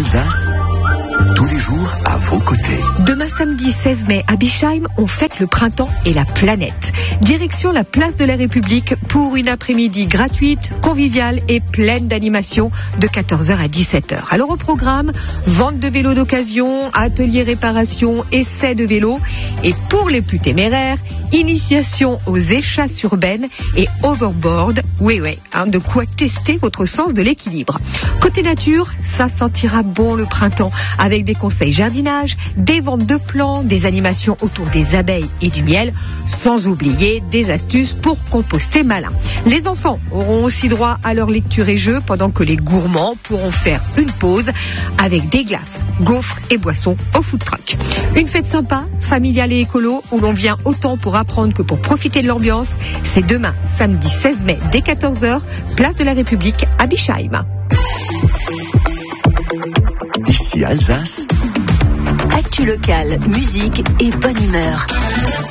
Alsace, tous les jours à vos côtés. Demain samedi 16 mai à Bischheim, on fête le printemps et la planète. Direction la place de la République pour une après-midi gratuite, conviviale et pleine d'animation de 14h à 17h. Alors au programme, vente de vélos d'occasion, atelier réparation, essai de vélo et pour les plus téméraires, initiation aux échasses urbaines et overboard. Oui, de quoi tester votre sens de l'équilibre. Côté nature, ça sentira bon le printemps avec des conseils jardinage, des ventes de plants, des animations autour des abeilles et du miel, sans oublier des astuces pour composter malin. Les enfants auront aussi droit à leur lecture et jeux pendant que les gourmands pourront faire une pause avec des glaces, gaufres et boissons au food truck. Une fête sympa, familiale et écolo où l'on vient autant pour apprendre que pour profiter de l'ambiance. C'est demain, samedi 16 mai, dès 14h, place de la République à Bischheim. Ici Alsace. Actu locale, musique et bonne humeur.